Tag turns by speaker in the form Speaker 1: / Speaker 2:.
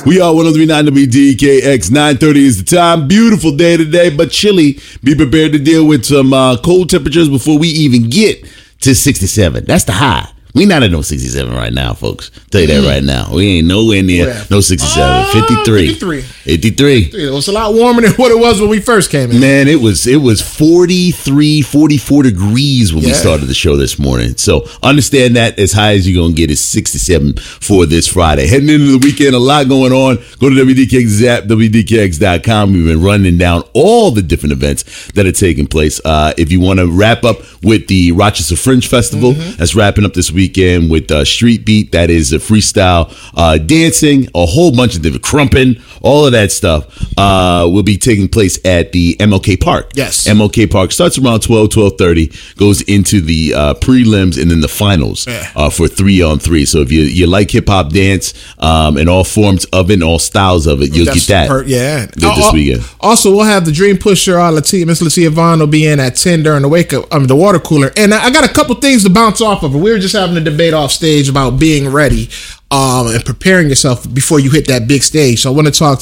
Speaker 1: We are 103.9 WDKX. 9:30 is the time. Beautiful day today, but chilly. Be prepared to deal with some cold temperatures before we even get to 67. That's the high. We not at no 67 right now, folks. Tell you that right now. We ain't nowhere near no 67. 53. 53.
Speaker 2: It was a lot warmer than what it was when we first came in.
Speaker 1: Man, it was 43, 44 degrees when we started the show this morning. So understand that as high as you're going to get is 67 for this Friday. Heading into the weekend, a lot going on. Go to WDKX app, WDKX.com. We've been running down all the different events that are taking place. If you want to wrap up with the Rochester Fringe Festival, that's wrapping up this weekend with Street Beat. That is a freestyle dancing, a whole bunch of different crumping, all of that stuff will be taking place at the MLK Park.
Speaker 2: Yes.
Speaker 1: MLK Park starts around 12:30, goes into the prelims and then the finals for 3-on-3. So if you like hip hop dance and all forms of it and all styles of it, you'll get that. This weekend.
Speaker 2: Also, we'll have the Dream Pusher, Miss Latia Vaughn will be in at 10 during the wake up the water cooler. And I got a couple things to bounce off of. We were just having a debate off stage about being ready and preparing yourself before you hit that big stage. So I want to talk